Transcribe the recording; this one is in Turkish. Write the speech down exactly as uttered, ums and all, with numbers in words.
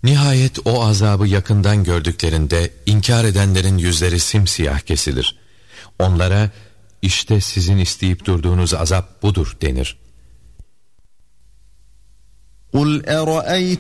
Nihayet o azabı yakından gördüklerinde inkar edenlerin yüzleri simsiyah kesilir. Onlara işte sizin isteyip durduğunuz azap budur denir. قُلْ أَرَأَيْتُمْ